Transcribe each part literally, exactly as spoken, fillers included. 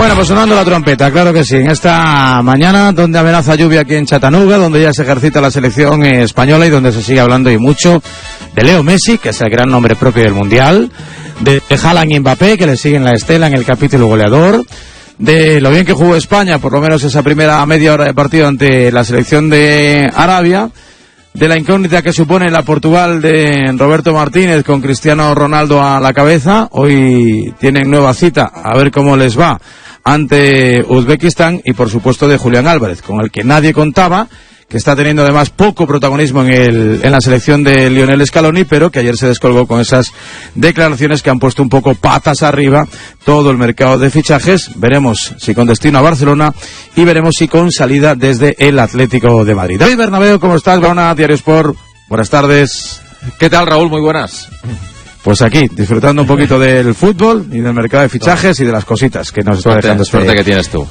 Bueno, pues sonando la trompeta, claro que sí. En esta mañana, donde amenaza lluvia aquí en Chattanooga, donde ya se ejercita la selección española y donde se sigue hablando y mucho de Leo Messi, que es el gran nombre propio del Mundial, de Haaland y Mbappé, que le siguen la estela en el capítulo goleador, de lo bien que jugó España, por lo menos esa primera media hora de partido ante la selección de Arabia, de la incógnita que supone la Portugal de Roberto Martínez con Cristiano Ronaldo a la cabeza. Hoy tienen nueva cita, a ver cómo les va ante Uzbekistán, y por supuesto de Julián Álvarez, con el que nadie contaba, que está teniendo además poco protagonismo en el en la selección de Lionel Scaloni, pero que ayer se descolgó con esas declaraciones que han puesto un poco patas arriba todo el mercado de fichajes. Veremos si con destino a Barcelona y veremos si con salida desde el Atlético de Madrid. David Bernabéu, ¿cómo estás? Barcelona, Diario Sport, buenas tardes. ¿Qué tal, Raúl? Muy buenas. Pues aquí, disfrutando un poquito del fútbol y del mercado de fichajes y de las cositas que nos está suerte, dejando suerte este, que tienes tú.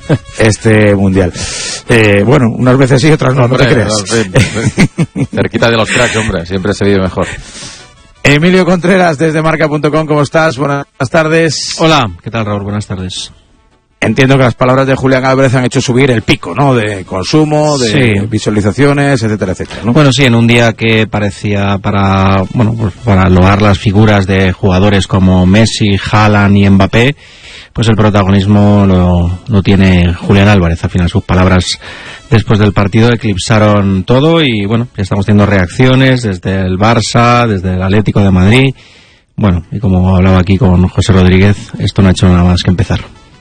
este Mundial. Eh, bueno, unas veces sí, otras no, hombre, no te creas. No, cerquita de los cracks, hombre, siempre se vive mejor. Emilio Contreras, desde marca punto com, ¿cómo estás? Buenas tardes. Hola, ¿qué tal, Raúl? Buenas tardes. Entiendo que las palabras de Julián Álvarez han hecho subir el pico, ¿no? De consumo, de sí. visualizaciones, etcétera, etcétera, ¿no? Bueno, sí, en un día que parecía para, bueno, pues para loar las figuras de jugadores como Messi, Haaland y Mbappé, pues el protagonismo lo, lo tiene Julián Álvarez. Al final sus palabras después del partido eclipsaron todo y, bueno, ya estamos teniendo reacciones desde el Barça, desde el Atlético de Madrid. Bueno, y como hablaba aquí con José Rodríguez, esto no ha hecho nada más que empezar.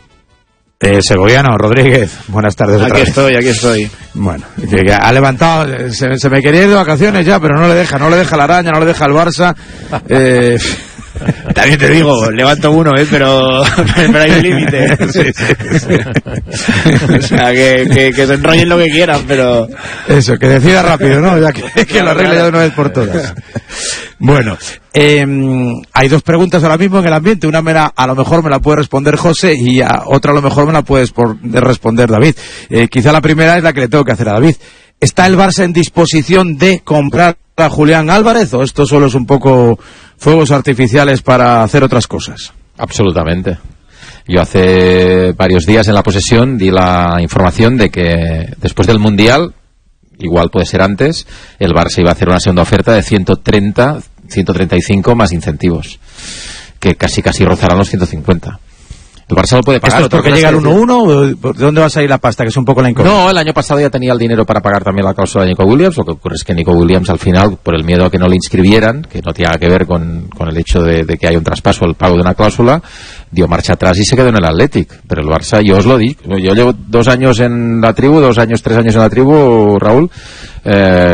Eh, Segoviano, Rodríguez, buenas tardes. Aquí otra vez. estoy, aquí estoy. Bueno, que ha levantado, se, se me quería ir de vacaciones ya, pero no le deja, no le deja la araña, no le deja el Barça. Eh... También te digo, levanto uno, ¿eh? pero, pero hay un límite. Sí, sí, sí. O sea, que, que, que se enrollen lo que quieran, pero... Eso, que decida rápido, ¿no? Ya que, que lo arregle ya de una vez por todas. Bueno, eh, hay dos preguntas ahora mismo en el ambiente. Una me la, a lo mejor me la puede responder José y a otra a lo mejor me la puedes por, de responder David. Eh, quizá la primera es la que le tengo que hacer a David. ¿Está el Barça en disposición de comprar a Julián Álvarez o esto solo es un poco fuegos artificiales para hacer otras cosas? Absolutamente. Yo hace varios días en la posesión di la información de que después del Mundial, igual puede ser antes, el Barça iba a hacer una segunda oferta de ciento treinta, ciento treinta y cinco más incentivos, que casi casi rozarán los ciento cincuenta. El Barça lo puede pagar. ¿Esto es porque llega el uno uno? ¿De dónde va a salir la pasta? Que es un poco la incógnita. No, el año pasado ya tenía el dinero para pagar también la cláusula de Nico Williams. Lo que ocurre es que Nico Williams al final, por el miedo a que no le inscribieran, que no tiene que ver con, con el hecho de, de que haya un traspaso, el pago de una cláusula, dio marcha atrás y se quedó en el Athletic. Pero el Barça, yo os lo di, yo llevo dos años en la tribu, dos años, tres años en la tribu, Raúl, eh,